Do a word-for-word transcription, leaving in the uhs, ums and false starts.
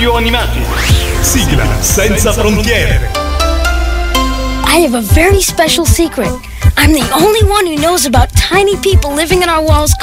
più animati. Sigla senza frontiere. I have a very special secret. I'm the only one who knows about tiny people living in our walls